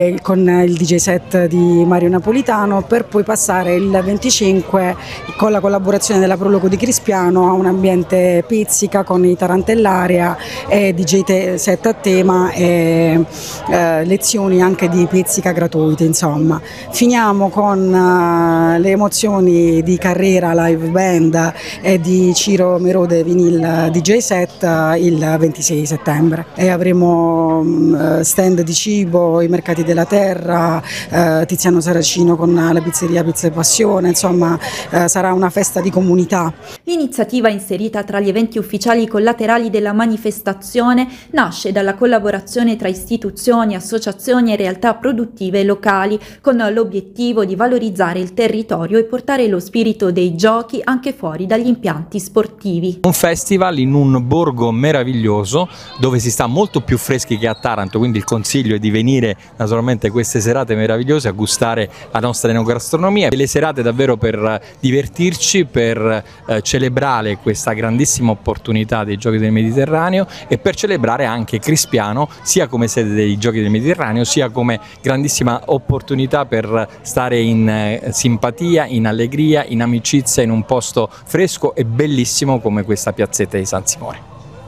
con il DJ set di Mario Napolitano, per poi passare il 25 con la collaborazione della Prologo di Crispiano a un ambiente pizzica con i Tarantellaria e DJ set a tema e lezioni anche di pizzica gratuite, insomma. Finiamo con le emozioni di Carrera Live Band e di Ciro Merode Vinyl DJ set il 26 settembre e avremo stand di cibo, i mercati della terra, Tiziano Saracino con la pizzeria Pizza e Passione, insomma sarà una festa di comunità. L'iniziativa, inserita tra gli eventi ufficiali collaterali della manifestazione, nasce dalla collaborazione tra istituzioni, associazioni e realtà produttive locali, con l'obiettivo di valorizzare il territorio e portare lo spirito dei giochi anche fuori dagli impianti sportivi. Un festival in un borgo meraviglioso dove si sta molto più freschi che a Taranto, quindi il consiglio è di venire naturalmente queste serate meravigliose a gustare la nostra enogastronomia, delle serate davvero per divertirci, per celebrare questa grandissima opportunità dei Giochi del Mediterraneo e per celebrare anche Crispiano sia come sede dei Giochi del Mediterraneo sia come grandissima opportunità per stare in simpatia, in allegria, in amicizia in un posto fresco e bellissimo come questa piazzetta di San Simone.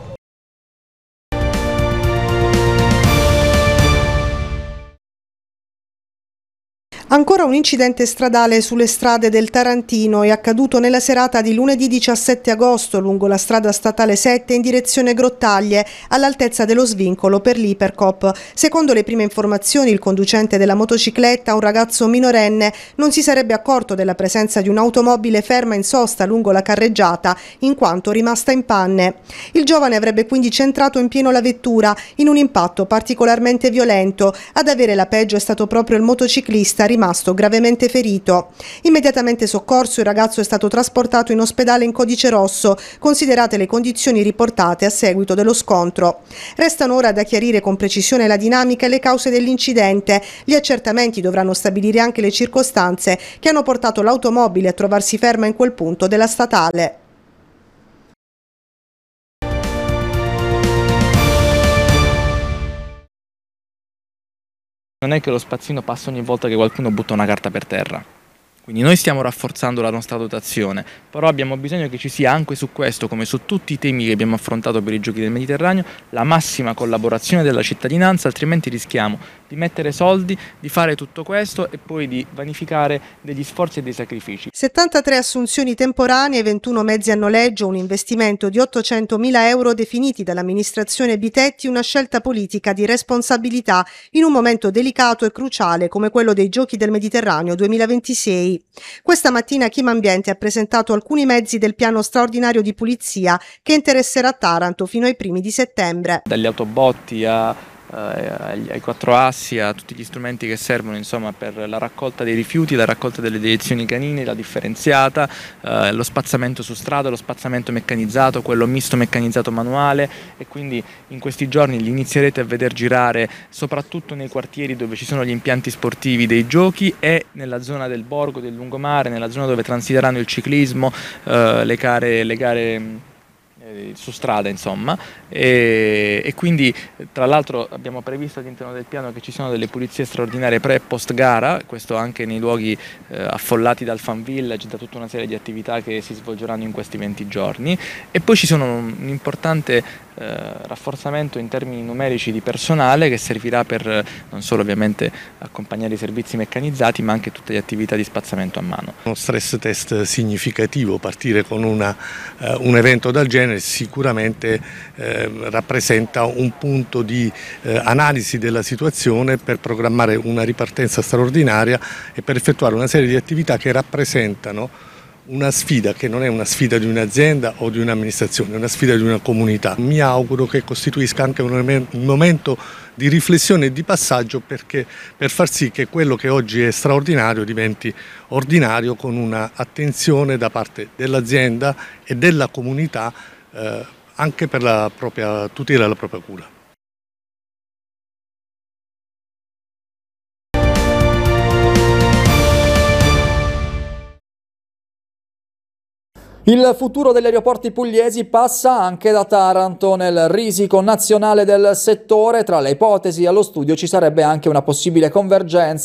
Ancora un incidente stradale sulle strade del Tarantino è accaduto nella serata di lunedì 17 agosto lungo la strada statale 7 in direzione Grottaglie, all'altezza dello svincolo per l'Ipercop. Secondo le prime informazioni, il conducente della motocicletta, un ragazzo minorenne, non si sarebbe accorto della presenza di un'automobile ferma in sosta lungo la carreggiata, in quanto rimasta in panne. Il giovane avrebbe quindi centrato in pieno la vettura in un impatto particolarmente violento. Ad avere la peggio è stato proprio il motociclista, rimasto gravemente ferito. Immediatamente soccorso, il ragazzo è stato trasportato in ospedale in codice rosso, considerate le condizioni riportate a seguito dello scontro. Restano ora da chiarire con precisione la dinamica e le cause dell'incidente. Gli accertamenti dovranno stabilire anche le circostanze che hanno portato l'automobile a trovarsi ferma in quel punto della statale. Non è che lo spazzino passa ogni volta che qualcuno butta una carta per terra. Quindi noi stiamo rafforzando la nostra dotazione, però abbiamo bisogno che ci sia anche su questo, come su tutti i temi che abbiamo affrontato per i Giochi del Mediterraneo, la massima collaborazione della cittadinanza, altrimenti rischiamo di mettere soldi, di fare tutto questo e poi di vanificare degli sforzi e dei sacrifici. 73 assunzioni temporanee, 21 mezzi a noleggio, un investimento di 800.000 euro definiti dall'amministrazione Bitetti, una scelta politica di responsabilità in un momento delicato e cruciale come quello dei Giochi del Mediterraneo 2026. Questa mattina Chimambiente ha presentato alcuni mezzi del piano straordinario di pulizia che interesserà Taranto fino ai primi di settembre. Dagli autobotti ai 4 assi, a tutti gli strumenti che servono insomma per la raccolta dei rifiuti, la raccolta delle deiezioni canine, la differenziata, lo spazzamento su strada, lo spazzamento meccanizzato, quello misto meccanizzato manuale, e quindi in questi giorni li inizierete a veder girare soprattutto nei quartieri dove ci sono gli impianti sportivi dei giochi e nella zona del borgo, del lungomare, nella zona dove transiteranno il ciclismo, le gare su strada insomma, e quindi tra l'altro abbiamo previsto all'interno del piano che ci sono delle pulizie straordinarie pre e post gara, questo anche nei luoghi affollati dal fan village, da tutta una serie di attività che si svolgeranno in questi 20 giorni, e poi ci sono un importante rafforzamento in termini numerici di personale che servirà per non solo ovviamente accompagnare i servizi meccanizzati ma anche tutte le attività di spazzamento a mano. Uno stress test significativo, partire con un evento del genere sicuramente rappresenta un punto di analisi della situazione per programmare una ripartenza straordinaria e per effettuare una serie di attività che rappresentano una sfida che non è una sfida di un'azienda o di un'amministrazione, è una sfida di una comunità. Mi auguro che costituisca anche un momento di riflessione e di passaggio per far sì che quello che oggi è straordinario diventi ordinario, con una attenzione da parte dell'azienda e della comunità anche per la propria tutela e la propria cura. Il futuro degli aeroporti pugliesi passa anche da Taranto. Nel risico nazionale del settore, tra le ipotesi allo studio ci sarebbe anche una possibile convergenza